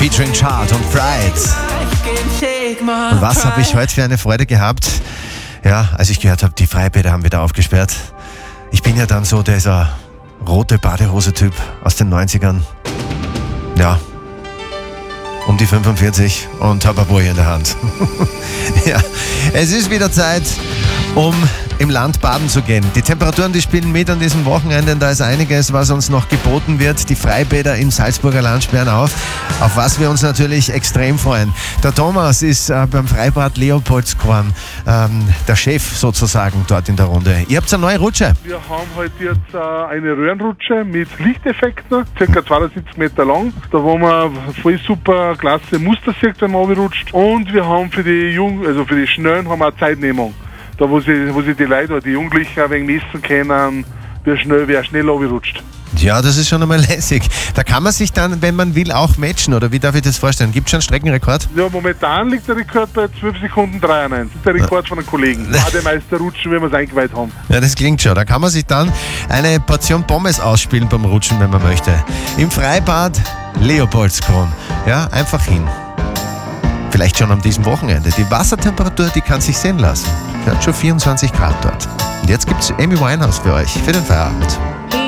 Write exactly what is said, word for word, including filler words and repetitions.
featuring Chart und Pride. Und was habe ich heute für eine Freude gehabt? Ja, als ich gehört habe, die Freibäder haben wieder aufgesperrt. Ich bin ja dann so dieser rote Badehose-Typ aus den neunzigern. Ja, um die fünfundvierzig und habe ein Boy in der Hand. Ja, es ist wieder Zeit, um im Land baden zu gehen. Die Temperaturen, die spielen mit an diesem Wochenende. Da ist einiges, was uns noch geboten wird. Die Freibäder im Salzburger Land sperren auf, auf was wir uns natürlich extrem freuen. Der Thomas ist äh, beim Freibad Leopoldskorn ähm, der Chef sozusagen dort in der Runde. Ihr habt eine neue Rutsche. Wir haben heute jetzt äh, eine Röhrenrutsche mit Lichteffekten, ca. zweiundsiebzig Meter lang, da wo man voll super klasse Muster sieht, wenn man runterrutscht. Und wir haben für die Jungen, also für die Schnellen, haben wir eine Zeitnehmung. Da wo sie, wo sie die Leute, die Jugendlichen ein wenig messen können, wer schnell, wer schnell runterrutscht. Ja, das ist schon einmal lässig. Da kann man sich dann, wenn man will, auch matchen, oder wie darf ich das vorstellen? Gibt es schon einen Streckenrekord? Ja, momentan liegt der Rekord bei zwölf Sekunden dreiundneunzig. Das ist der Rekord von einem Kollegen. Bademeister rutschen, wenn wir es eingeweiht haben. Ja, das klingt schon. Da kann man sich dann eine Portion Pommes ausspielen beim Rutschen, wenn man möchte. Im Freibad Leopoldskorn. Ja, einfach hin. Vielleicht schon an diesem Wochenende. Die Wassertemperatur, die kann sich sehen lassen. Ja, schon vierundzwanzig Grad dort. Und jetzt gibt's Amy Winehouse für euch, für den Feierabend.